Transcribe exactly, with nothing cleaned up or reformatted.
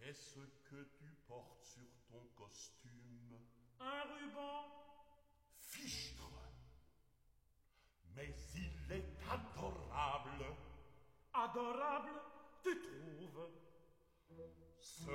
Qu'est-ce que tu portes sur ton costume? Un ruban. Fichtre! Mais il est adorable. Adorable, tu trouves? Ce